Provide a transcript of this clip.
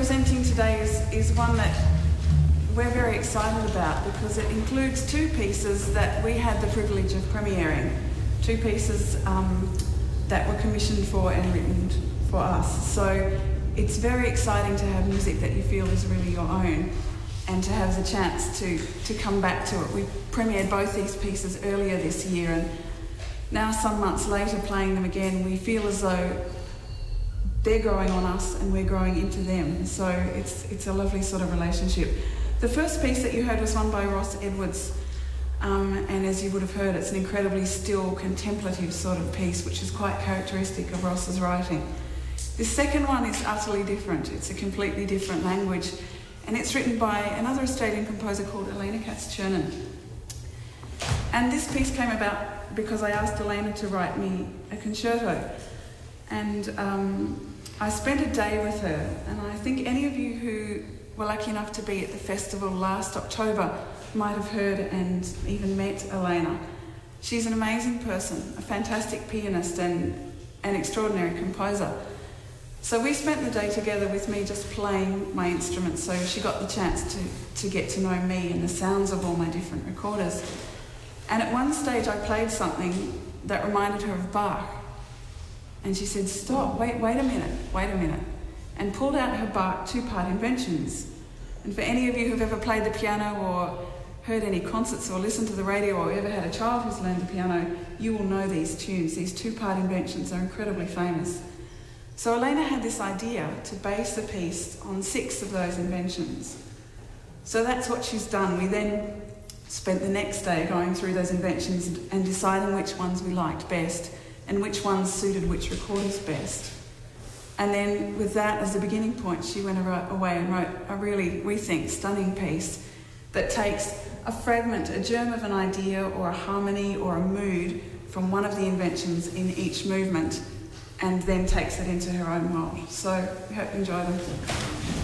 presenting today is one that we're very excited about because it includes two pieces that we had the privilege of premiering, two pieces that were commissioned for and written for us. So it's very exciting to have music that you feel is really your own and to have the chance to come back to it. We premiered both these pieces earlier this year, and now some months later playing them again, we feel as though they're growing on us and we're growing into them. So it's a lovely sort of relationship. The first piece that you heard was one by Ross Edwards, and as you would have heard, it's an incredibly still, contemplative sort of piece, which is quite characteristic of Ross's writing. The second one is utterly different. It's a completely different language, and it's written by another Australian composer called Elena Katz-Chernin. And this piece came about because I asked Elena to write me a concerto, and I spent a day with her, and I think any of you who were lucky enough to be at the festival last October might have heard and even met Elena. She's an amazing person, a fantastic pianist and an extraordinary composer. So we spent the day together with me just playing my instruments, so she got the chance to get to know me and the sounds of all my different recorders. And at one stage I played something that reminded her of Bach. And she said, "Stop, wait a minute," and pulled out her Bach two-part inventions. And for any of you who've ever played the piano or heard any concerts or listened to the radio or ever had a child who's learned the piano, you will know these tunes. These two-part inventions are incredibly famous. So Elena had this idea to base the piece on 6 of those inventions. So that's what she's done. We then spent the next day going through those inventions and deciding which ones we liked best and which ones suited which recorders best. And then with that as the beginning point, she went away and wrote a really, we think, stunning piece that takes a fragment, a germ of an idea or a harmony or a mood from one of the inventions in each movement and then takes it into her own world. So we hope you enjoy them.